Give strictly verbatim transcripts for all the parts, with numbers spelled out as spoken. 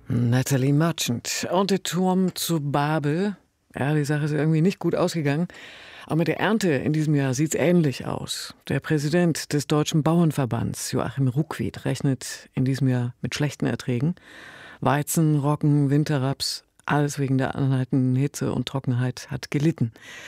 Natalie Merchant. Und der Turm zu Babel. Ja, die Sache ist irgendwie nicht gut ausgegangen. Aber mit der Ernte in diesem Jahr sieht es ähnlich aus. Der Präsident des Deutschen Bauernverbands, Joachim Ruckwied, rechnet in diesem Jahr mit schlechten Erträgen. Weizen, Roggen, Winterraps, alles wegen der anhaltenden Hitze und Trockenheit hat gelitten.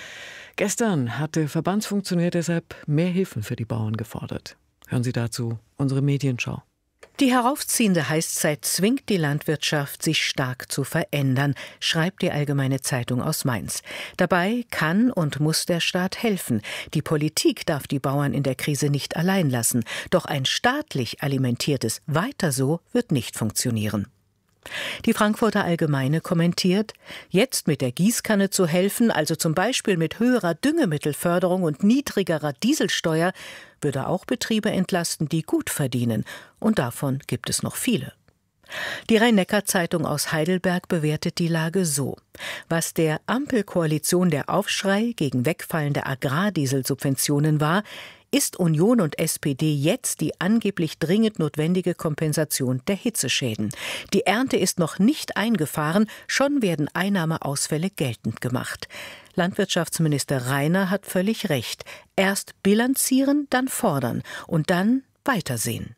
Gestern hat der Verbandsfunktionär deshalb mehr Hilfen für die Bauern gefordert. Hören Sie dazu unsere Medienschau. Die heraufziehende Heißzeit zwingt die Landwirtschaft, sich stark zu verändern, schreibt die Allgemeine Zeitung aus Mainz. Dabei kann und muss der Staat helfen. Die Politik darf die Bauern in der Krise nicht allein lassen. Doch ein staatlich alimentiertes Weiter so wird nicht funktionieren. Die Frankfurter Allgemeine kommentiert, jetzt mit der Gießkanne zu helfen, also zum Beispiel mit höherer Düngemittelförderung und niedrigerer Dieselsteuer, würde auch Betriebe entlasten, die gut verdienen. Und davon gibt es noch viele. Die Rhein-Neckar-Zeitung aus Heidelberg bewertet die Lage so. Was der Ampelkoalition der Aufschrei gegen wegfallende Agrardieselsubventionen war, ist Union und S P D jetzt die angeblich dringend notwendige Kompensation der Hitzeschäden. Die Ernte ist noch nicht eingefahren, schon werden Einnahmeausfälle geltend gemacht. Landwirtschaftsminister Rainer hat völlig recht. Erst bilanzieren, dann fordern und dann weitersehen.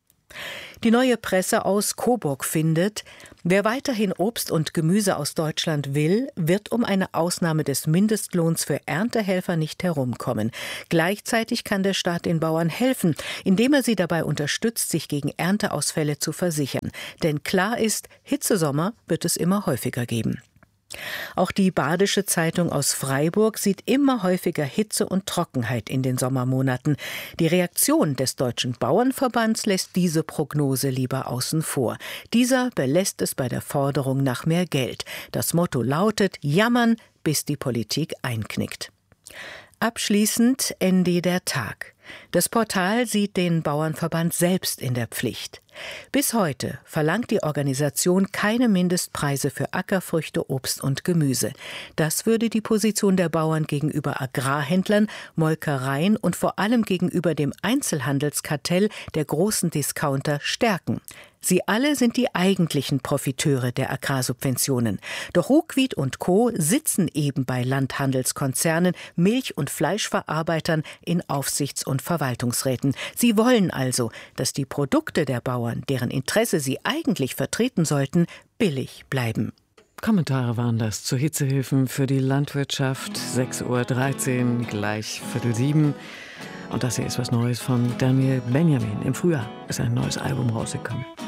Die neue Presse aus Coburg findet, wer weiterhin Obst und Gemüse aus Deutschland will, wird um eine Ausnahme des Mindestlohns für Erntehelfer nicht herumkommen. Gleichzeitig kann der Staat den Bauern helfen, indem er sie dabei unterstützt, sich gegen Ernteausfälle zu versichern. Denn klar ist, Hitzesommer wird es immer häufiger geben. Auch die Badische Zeitung aus Freiburg sieht immer häufiger Hitze und Trockenheit in den Sommermonaten. Die Reaktion des Deutschen Bauernverbands lässt diese Prognose lieber außen vor. Dieser belässt es bei der Forderung nach mehr Geld. Das Motto lautet: Jammern, bis die Politik einknickt. Abschließend N D der Tag. Das Portal sieht den Bauernverband selbst in der Pflicht. Bis heute verlangt die Organisation keine Mindestpreise für Ackerfrüchte, Obst und Gemüse. Das würde die Position der Bauern gegenüber Agrarhändlern, Molkereien und vor allem gegenüber dem Einzelhandelskartell der großen Discounter stärken. Sie alle sind die eigentlichen Profiteure der Agrarsubventionen. Doch Ruckwied und Co. sitzen eben bei Landhandelskonzernen, Milch- und Fleischverarbeitern in Aufsichts- und Verwaltungsräten. Sie wollen also, dass die Produkte der Bauern, deren Interesse sie eigentlich vertreten sollten, billig bleiben. Kommentare waren das zu Hitzehilfen für die Landwirtschaft. sechs Uhr dreizehn, gleich Viertel sieben. Und das hier ist was Neues von Daniel Benjamin. Im Frühjahr ist ein neues Album rausgekommen.